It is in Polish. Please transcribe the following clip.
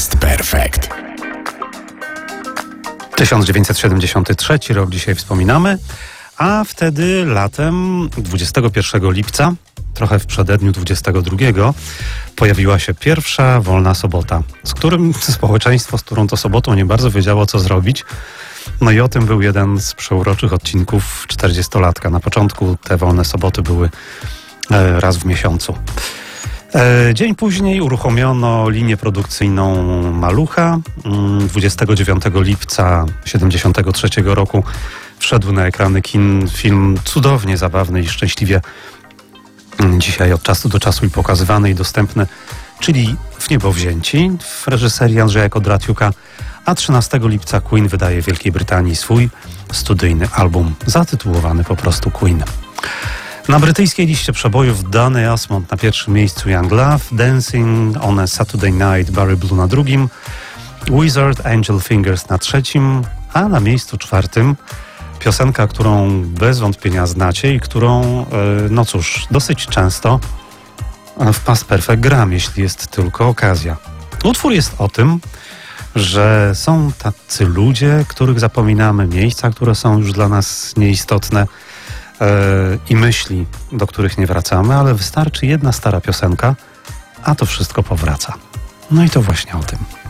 Past Perfect. 1973 rok dzisiaj wspominamy, a wtedy latem 21 lipca, trochę w przededniu 22, pojawiła się pierwsza wolna sobota, z którą to sobotą nie bardzo wiedziało, co zrobić. No i o tym był jeden z przeuroczych odcinków 40-latka. Na początku te wolne soboty były raz w miesiącu. Dzień później uruchomiono linię produkcyjną Malucha. 29 lipca 1973 roku wszedł na ekrany kin film cudownie zabawny i szczęśliwie dzisiaj od czasu do czasu i pokazywany i dostępny, czyli W niebo wzięci w reżyserii Andrzeja Kodratiuka, a 13 lipca Queen wydaje w Wielkiej Brytanii swój studyjny album zatytułowany po prostu Queen. Na brytyjskiej liście przebojów Donny Osmond na pierwszym miejscu Young Love, Dancing on a Saturday Night Barry Blue na drugim, Wizard Angel Fingers na trzecim, a na miejscu czwartym piosenka, którą bez wątpienia znacie i którą, no cóż, dosyć często w Past Perfect gram, jeśli jest tylko okazja. Utwór jest o tym, że są tacy ludzie, których zapominamy, miejsca, które są już dla nas nieistotne, i myśli, do których nie wracamy, ale wystarczy jedna stara piosenka, a to wszystko powraca. No i to właśnie o tym.